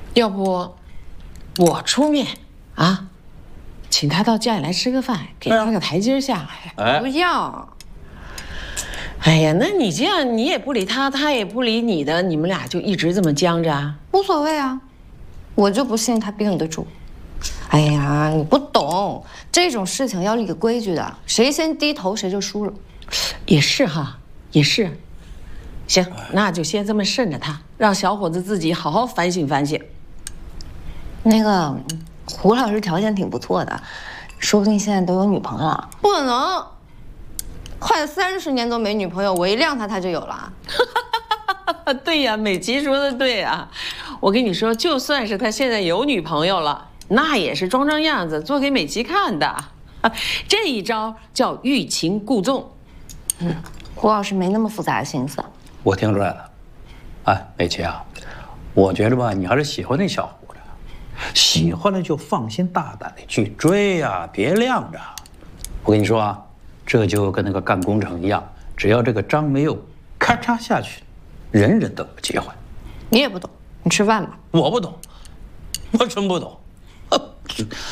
要不我出面啊，请他到家里来吃个饭，给他个台阶下。 哎， 不要。 哎呀，那你这样你也不理他，他也不理你的，你们俩就一直这么僵着啊？ 无所谓啊，我就不信他盯得住。哎呀，你不懂，这种事情要立个规矩的，谁先低头谁就输了。 也是哈，也是。行，那就先这么顺着他，让小伙子自己好好反省反省。 那个胡老师条件挺不错的，说不定现在都有女朋友了。不可能，快30年都没女朋友，我一晾他就有了。 对呀，美琪说的对呀。我跟你说，就算是他现在有女朋友了，那也是装装样子，做给美琪看的。这一招叫欲擒故纵。 胡老师没那么复杂的心思。 我听出来了。哎，美琪啊，我觉着吧，你还是喜欢那小胡的，喜欢了就放心大胆的去追呀，别晾着。我跟你说啊，这就跟那个干工程一样，只要这个章没有咔嚓下去，人人都有机会。 你也不懂，你吃饭吧。 我不懂，我真不懂。